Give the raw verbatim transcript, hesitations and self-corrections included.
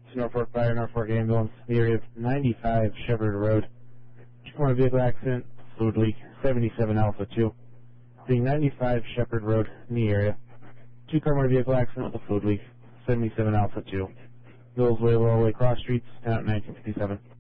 Norfolk Fire, Norfolk Ambulance, the area of ninety-five Shepherd Road. Two-car vehicle accident, fluid leak, seventy-seven Alpha two. Being ninety-five Shepherd Road in the area. Two-car motor vehicle accident with a fluid leak, seventy-seven Alpha two. Millsway, Lowellway, Cross Streets, ten out nineteen fifty-seven.